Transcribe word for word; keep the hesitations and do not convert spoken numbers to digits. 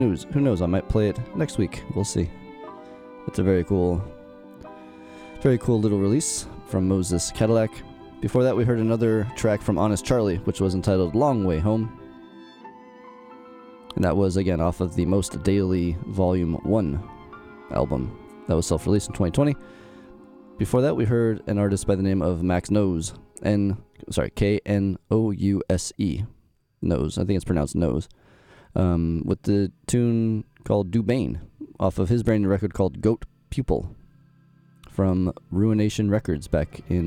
News. Who knows? I might play it next week. We'll see. It's a very cool, very cool little release from Moses Cadillac. Before that, we heard another track from Honest Charlie, which was entitled Long Way Home. And that was, again, off of the Most Daily Volume one album that was self-released in twenty twenty. Before that, we heard an artist by the name of Max Knows. N, sorry, K N O U S E. Knows. I think it's pronounced Nose. Um, with the tune called Dubane, off of his brand new record called Goat Pupil from Ruination Records back in